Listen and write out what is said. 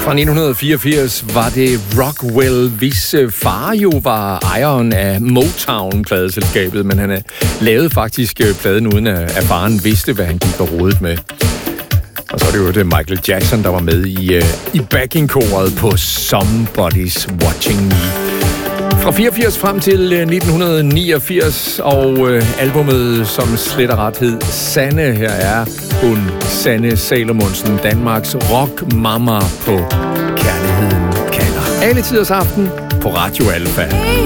Fra 1984 var det Rockwell, hvis far jo var ejeren af Motown-pladeselskabet, men han lavede faktisk pladen uden at faren vidste, hvad han gik og rodede med. Og så er det jo det Michael Jackson, der var med i backingkoret på Somebody's Watching Me. Fra 84 frem til 1989, og albumet, som slet og ret hed Sanne. Her er hun, Sanne Salomonsen, Danmarks rockmamma på Kærligheden kalder. Alle tiders aften på Radio Alfa.